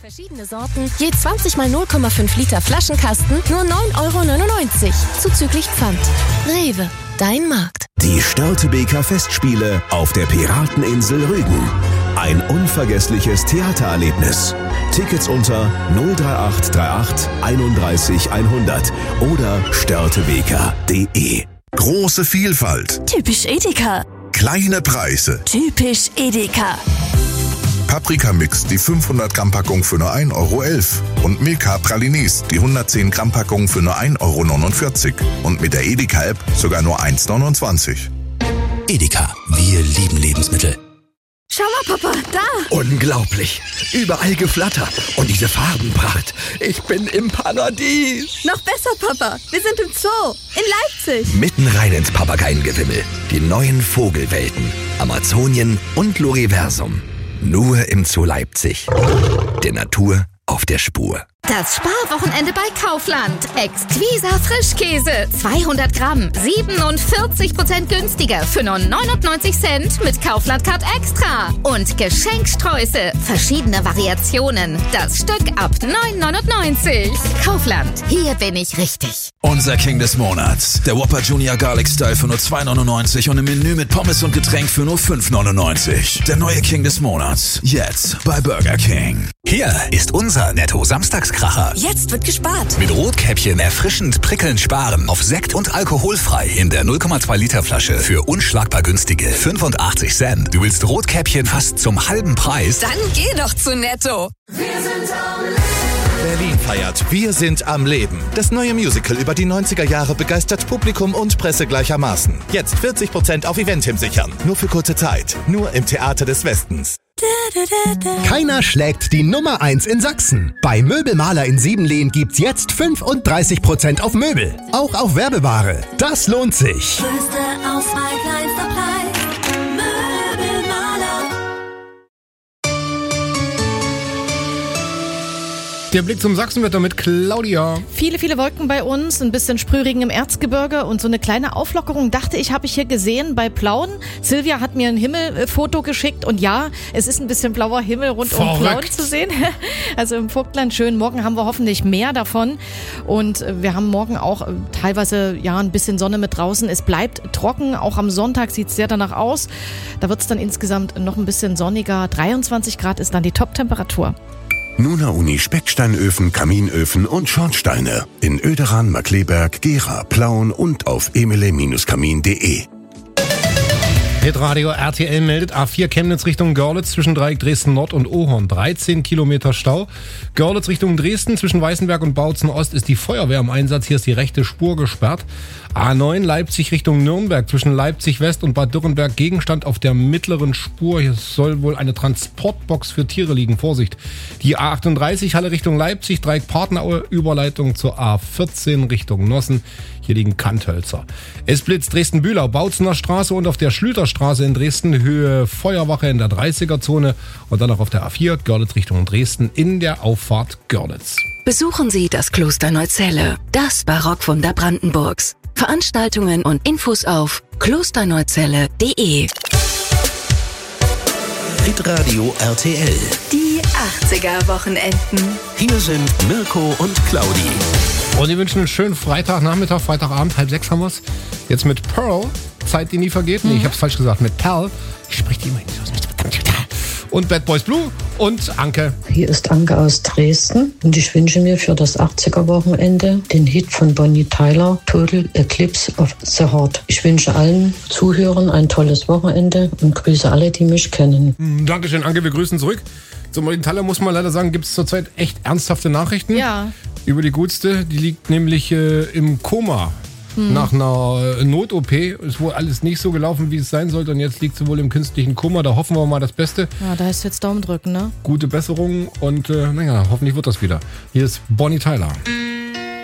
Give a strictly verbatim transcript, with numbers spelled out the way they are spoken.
Verschiedene Sorten, je zwanzig mal null Komma fünf Liter Flaschenkasten, nur neun Euro neunundneunzig. Zuzüglich Pfand. Rewe, dein Markt. Die Störtebeker Festspiele auf der Pirateninsel Rügen. Ein unvergessliches Theatererlebnis. Tickets unter null drei acht drei acht einunddreißig hundert oder störtebeker punkt de. Große Vielfalt. Typisch Edeka. Kleine Preise. Typisch Edeka. Paprika-Mix, die fünfhundert Gramm Packung für nur ein Euro elf. Und Milka Pralines, die hundertzehn Gramm Packung für nur ein Euro neunundvierzig. Und mit der Edeka-App sogar nur eins neunundzwanzig. Edeka, wir lieben Lebensmittel. Schau mal, Papa, da! Unglaublich! Überall Geflatter und diese Farbenpracht. Ich bin im Paradies! Noch besser, Papa, wir sind im Zoo, in Leipzig. Mitten rein ins Papageiengewimmel. Die neuen Vogelwelten, Amazonien und Loriversum. Nur im Zoo Leipzig. Der Natur auf der Spur. Das Sparwochenende bei Kaufland. Exquisa Frischkäse. zweihundert Gramm. siebenundvierzig Prozent günstiger für nur neunundneunzig Cent mit Kaufland Card Extra. Und Geschenksträuße. Verschiedene Variationen. Das Stück ab neun neunundneunzig. Kaufland. Hier bin ich richtig. Unser King des Monats. Der Whopper Junior Garlic Style für nur zwei neunundneunzig und im Menü mit Pommes und Getränk für nur fünf neunundneunzig. Der neue King des Monats. Jetzt bei Burger King. Hier ist unser Netto-Samstagskracher. Jetzt wird gespart. Mit Rotkäppchen erfrischend prickelnd sparen. Auf Sekt und alkoholfrei in der null Komma zwei Liter Flasche für unschlagbar günstige fünfundachtzig Cent. Du willst Rotkäppchen fast zum halben Preis? Dann geh doch zu Netto. Wir sind am Leben. Berlin feiert Wir sind am Leben. Das neue Musical über die neunziger Jahre begeistert Publikum und Presse gleichermaßen. Jetzt vierzig Prozent auf Eventim sichern. Nur für kurze Zeit. Nur im Theater des Westens. Keiner schlägt die Nummer eins in Sachsen. Bei Möbelmaler in Siebenlehen gibt's jetzt fünfunddreißig Prozent auf Möbel. Auch auf Werbeware. Das lohnt sich. Größte Auswahl, kleinster Preis. Möbelmaler. Der Blick zum Sachsenwetter mit Claudia. Viele, viele Wolken bei uns, ein bisschen Sprühregen im Erzgebirge und so eine kleine Auflockerung, dachte ich, habe ich hier gesehen bei Plauen. Silvia hat mir ein Himmelfoto geschickt und ja, es ist ein bisschen blauer Himmel rund um Plauen zu sehen. Also im Vogtland schön. Morgen haben wir hoffentlich mehr davon und wir haben morgen auch teilweise ja ein bisschen Sonne mit draußen. Es bleibt trocken, auch am Sonntag sieht es sehr danach aus. Da wird es dann insgesamt noch ein bisschen sonniger. dreiundzwanzig Grad ist dann die Top-Temperatur. Nuna Uni Specksteinöfen, Kaminöfen und Schornsteine. In Oederan, Markleberg, Gera, Plauen und auf emile Kamin punkt de. Hitradio R T L meldet A vier Chemnitz Richtung Görlitz zwischen Dreieck Dresden Nord und Ohorn. dreizehn Kilometer Stau. Görlitz Richtung Dresden zwischen Weißenberg und Bautzen Ost ist die Feuerwehr im Einsatz. Hier ist die rechte Spur gesperrt. A neun Leipzig Richtung Nürnberg zwischen Leipzig West und Bad Dürrenberg Gegenstand auf der mittleren Spur. Hier soll wohl eine Transportbox für Tiere liegen. Vorsicht. Die A achtunddreißig Halle Richtung Leipzig, Dreieck Partneraue, Überleitung zur A vierzehn Richtung Nossen. Hier liegen Kanthölzer. Es blitzt Dresden-Bühlau, Bautzener Straße und auf der Schlüterstraße in Dresden Höhe Feuerwache in der dreißiger-Zone und dann auch auf der A vier Görlitz Richtung Dresden in der Auffahrt Görlitz. Besuchen Sie das Kloster Neuzelle, das Barockwunder Brandenburgs. Veranstaltungen und Infos auf klosterneuzelle punkt de. Hitradio R T L. Die achtziger-Wochenenden. Hier sind Mirko und Claudi. Und wir wünschen einen schönen Freitagnachmittag, Freitagabend, halb sechs haben wir's. Jetzt mit Pearl, Zeit, die nie vergeht. Nee, ich hab's falsch gesagt, mit Pearl. Ich spreche die immer nicht aus. Und Bad Boys Blue und Anke. Hier ist Anke aus Dresden und ich wünsche mir für das achtziger-Wochenende den Hit von Bonnie Tyler, Total Eclipse of the Heart. Ich wünsche allen Zuhörern ein tolles Wochenende und grüße alle, die mich kennen. Dankeschön, Anke, wir grüßen zurück. Zu Bonnie Tyler muss man leider sagen, gibt es zurzeit echt ernsthafte Nachrichten. Ja. Über die Gutste, die liegt nämlich äh, im Koma. Hm. Nach einer Not-O P ist wohl alles nicht so gelaufen, wie es sein sollte. Und jetzt liegt sie wohl im künstlichen Koma. Da hoffen wir mal das Beste. Ja, da ist jetzt Daumen drücken, ne? Gute Besserung und äh, naja, hoffentlich wird das wieder. Hier ist Bonnie Tyler.